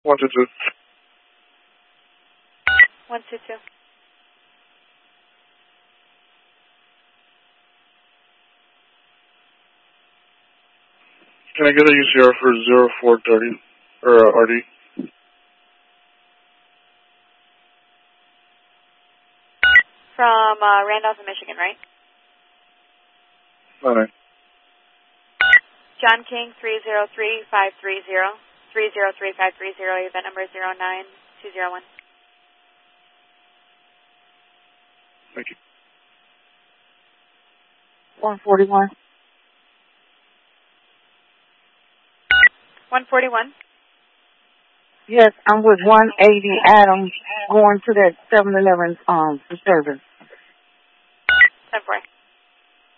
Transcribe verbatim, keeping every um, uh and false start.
One two two. One two two. Can I get a U C R for zero four thirty or uh, R D? From uh, Randolph, Michigan, right? Nine nine. John King, three zero three five three zero. three zero three five three zero, event number zero nine two zero one. Thank you. one forty-one. one forty-one. Yes, I'm with one eighty Adams going to that seven eleven um, for service. ten four.